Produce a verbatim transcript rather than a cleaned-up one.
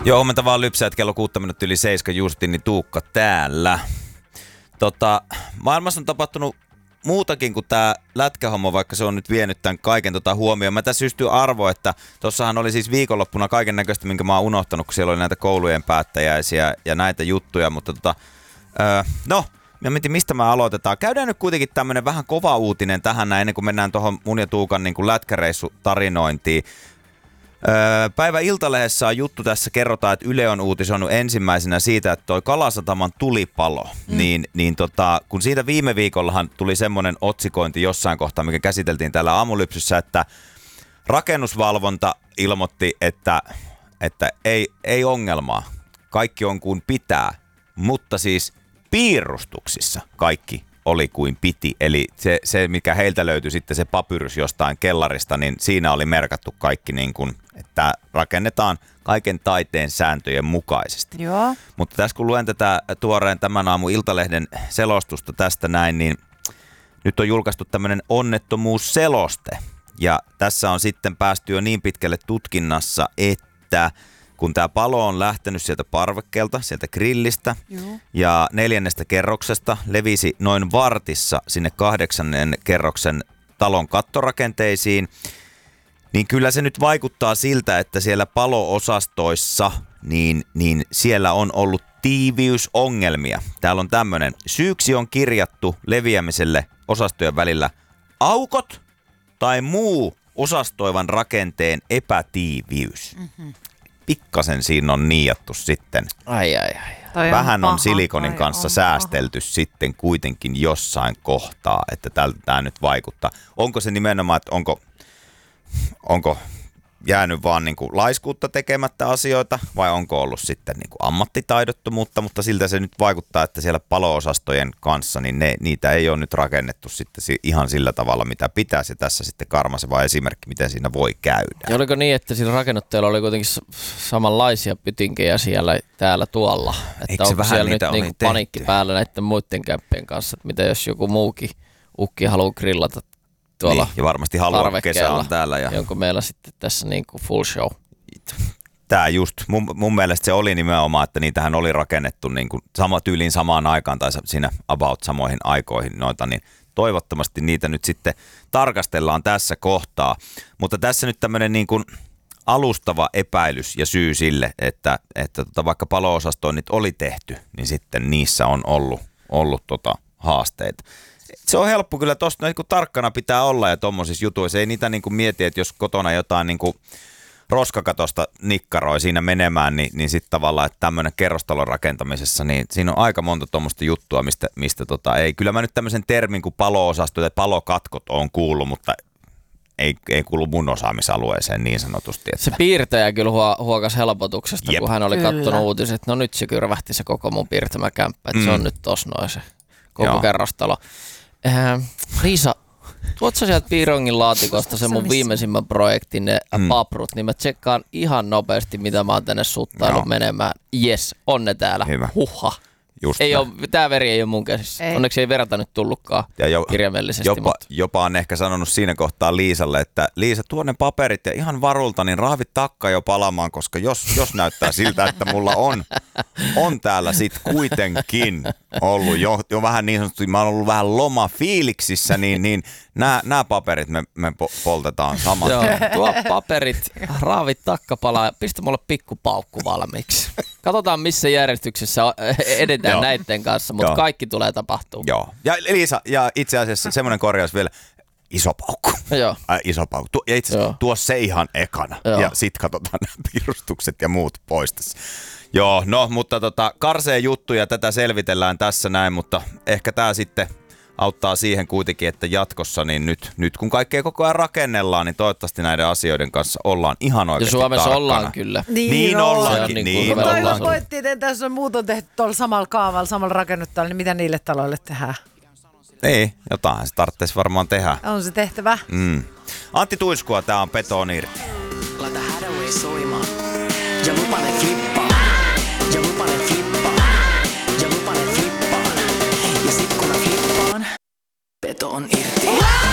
Joo, huomenta vaan lypsäät kello kuutta minuuttia yli seitsemän Justin, niin Tuukka täällä. Tota, maailmassa on tapahtunut muutakin kuin tää lätkähomma, vaikka se on nyt vienyt tämän kaiken tota huomioon. Mä tässä systyy arvo, että tossahan oli siis viikonloppuna kaiken näköistä, minkä mä oon unohtanut, kun siellä oli näitä koulujen päättäjäisiä ja näitä juttuja, mutta tota, öö, no, mä mietin, mistä mä aloitetaan. Käydään nyt kuitenkin tämmönen vähän kova uutinen tähän näin, ennen kuin mennään tuohon mun ja Tuukan niin kuin lätkäreissutarinointiin. Öö, päivä Iltalehdessä on juttu, tässä kerrotaan, että Yle on uutisoinut ensimmäisenä siitä, että toi Kalasataman tulipalo, mm. niin, niin tota, kun siitä viime viikollahan tuli semmoinen otsikointi jossain kohtaa, mikä käsiteltiin täällä aamulypsyssä, että rakennusvalvonta ilmoitti, että, että ei, ei ongelmaa, kaikki on kuin pitää, mutta siis piirustuksissa kaikki oli kuin piti. Eli se, se, mikä heiltä löytyi sitten se papyrys jostain kellarista, niin siinä oli merkattu kaikki niin kuin, että rakennetaan kaiken taiteen sääntöjen mukaisesti. Joo. Mutta tässä kun luen tätä tuoreen tämän aamun Iltalehden selostusta tästä näin, niin nyt on julkaistu tämmöinen onnettomuusseloste. Ja tässä on sitten päästy jo niin pitkälle tutkinnassa, että kun tämä palo on lähtenyt sieltä parvekkeelta, sieltä grillistä, Joo. ja neljännestä kerroksesta levisi noin vartissa sinne kahdeksannen kerroksen talon kattorakenteisiin, niin kyllä se nyt vaikuttaa siltä, että siellä palo-osastoissa, niin, niin siellä on ollut tiiviysongelmia. Täällä on tämmöinen. Syyksi on kirjattu leviämiselle osastojen välillä aukot tai muu osastoivan rakenteen epätiiviys. Mm-hmm. Pikkasen siinä on niiattu sitten. Ai, ai, ai. Vähän on silikonin kanssa säästelty sitten kuitenkin jossain kohtaa, että tältä tämä nyt vaikuttaa. Onko se nimenomaan, että onko, onko jäänyt vaan niin kuin laiskuutta tekemättä asioita vai onko ollut sitten niin kuin ammattitaidottomuutta, mutta siltä se nyt vaikuttaa, että siellä palo-osastojen kanssa niin ne, niitä ei ole nyt rakennettu sitten ihan sillä tavalla, mitä pitäisi. Ja tässä sitten karmaiseva esimerkki, miten siinä voi käydä. Ja oliko niin, että sillä rakennuttajalla oli kuitenkin samanlaisia pytinkejä siellä täällä tuolla? Että eikö se onko vähän siellä niitä nyt niin kuin panikki päällä näiden muiden kämppien kanssa, että mitä jos joku muukin ukki haluaa grillata tuolla niin, ja varmasti haluaa kesä on täällä. Ja onko meillä sitten tässä niin kuin full show? Tää just, mun, mun mielestä se oli nimenomaan, että niitähän oli rakennettu niin kuin sama tyyliin samaan aikaan tai siinä about samoihin aikoihin noita, niin toivottavasti niitä nyt sitten tarkastellaan tässä kohtaa. Mutta tässä nyt tämmöinen niin kuin alustava epäilys ja syy sille, että, että tota, vaikka palo-osastoinnit oli tehty, niin sitten niissä on ollut, ollut tota haasteita. Se on helppo kyllä tuosta, niin tarkkana pitää olla ja tommosissa jutuissa. Ei niitä niin kuin mieti, että jos kotona jotain niin kuin roskakatosta nikkaroi siinä menemään, niin, niin sitten tavallaan, että tämmöinen kerrostalon rakentamisessa, niin siinä on aika monta tuommoista juttua, mistä, mistä tota, ei. Kyllä mä nyt tämmöisen termin kuin palo-osasto ja palokatkot on kuullut, mutta ei, ei kuulu mun osaamisalueeseen niin sanotusti. Että. Se piirtäjä kyllä huokasi helpotuksesta, Jep. kun hän oli Kyllä. kattonut uutiset, että no nyt se kyrvähti se koko mun piirtämäkämppä, että mm. se on nyt tossa noin se koko Joo. kerrostalo. Äh, Liisa, tuot sä sieltä Piirongin laatikosta sen mun viimeisimmän projektin, ne mm. paprut, niin mä tsekkaan ihan nopeasti, mitä mä oon tänne suttailut Joo. menemään. Jes, on ne täällä. Hyvä. Huhha. Just ei ole, tää veri ei ole mun käsissä. Ei. Onneksi ei verta nyt tullutkaan ja jo, kirjaimellisesti. Jopa, mutta. jopa on ehkä sanonut siinä kohtaa Liisalle, että Liisa, tuo ne paperit ja ihan varulta, niin raavit takka jo palamaan, koska jos, jos näyttää siltä, että mulla on, on täällä sit kuitenkin ollut jo, jo vähän niin sanotusti, mä oon ollut vähän lomafiiliksissä, niin, niin nämä paperit me, me poltetaan saman. Joo, tuo paperit, raavit takka palaa ja pistä mulle pikkupaukku valmiiksi. Katsotaan, missä järjestyksessä edetään näiden kanssa, mutta Joo. kaikki tulee tapahtumaan. Joo. Ja Liisa, ja itse asiassa semmoinen korjaus vielä, iso paukku. Joo. Äh, iso paukku. Tu- ja itse asiassa tuo se ihan ekana. Joo. Ja sit katsotaan nämä piirustukset ja muut pois tässä. Joo, no, mutta tota, karsee juttuja, tätä selvitellään tässä näin, mutta ehkä tää sitten auttaa siihen kuitenkin, että jatkossa, niin nyt, nyt kun kaikkea koko ajan rakennellaan, niin toivottavasti näiden asioiden kanssa ollaan ihan oikeasti ja Suomessa tarkkana. ollaan kyllä. Niin, Niin ollaankin. Niin, niin, Mutta ollaan. toivon pointti, että tässä on muut on tehty tuolla samalla kaavalla, samalla rakennuttajalla, niin mitä niille taloille tehdään? Niin, jotain se tarvitsisi varmaan tehdä. On se tehtävä. Mm. Antti Tuiskua, tää on Beton irti. Laita Hathaway soimaan ja lupa